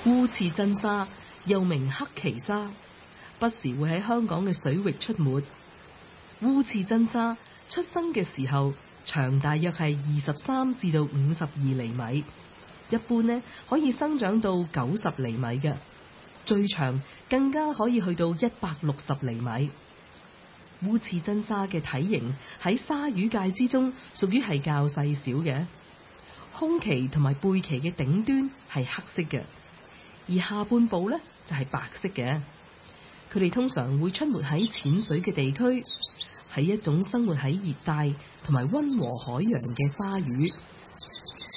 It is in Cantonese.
烏翅真沙又名黑鰭鯊，不時會喺香港嘅水域出沒。烏翅真沙出生嘅時候長大約係23至到52厘米，一般呢可以生長到90厘米嘅，最長更加可以去到160厘米。烏翅真沙嘅體型喺鯊魚界之中屬於係較細小嘅，胸鰭同埋背鰭嘅頂端係黑色嘅，而下半部呢就係白色嘅。佢哋通常會出沒喺淺水嘅地區，係一種生活喺熱帶同埋溫和海洋嘅鯊魚。